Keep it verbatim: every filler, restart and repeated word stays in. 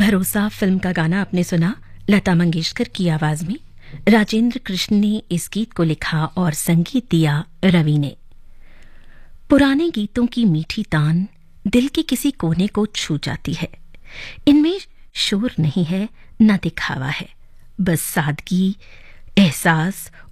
भरोसा फिल्म का गाना आपने सुना लता मंगेशकर की आवाज में। राजेंद्र कृष्ण ने इस गीत को लिखा और संगीत दिया रवि ने। पुराने गीतों की मीठी तान दिल के किसी कोने को छू जाती है। इनमें शोर नहीं है, न दिखावा है, बस सादगी, एहसास